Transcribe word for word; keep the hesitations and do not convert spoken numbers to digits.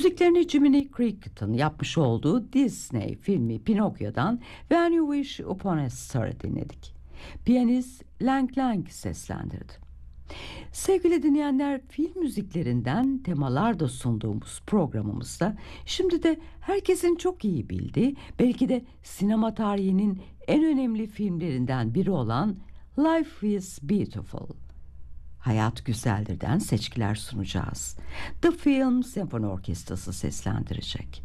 Müziklerini Jiminy Cricket'ın yapmış olduğu Disney filmi Pinokyo'dan When You Wish Upon a Star'ı dinledik. Piyanist Lang Lang seslendirdi. Sevgili dinleyenler, film müziklerinden temalar da sunduğumuz programımızda şimdi de herkesin çok iyi bildiği, belki de sinema tarihinin en önemli filmlerinden biri olan Life is Beautiful, Hayat Güzeldir'den seçkiler sunacağız. The Film Senfoni Orkestrası seslendirecek.